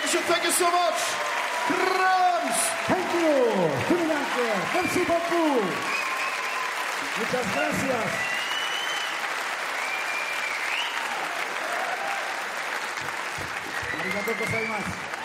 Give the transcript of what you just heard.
Dankeschön, thank you so much. Drums. Thank you. Fumigante. Merci beaucoup. Muchas gracias. Arigatou gozaimasu.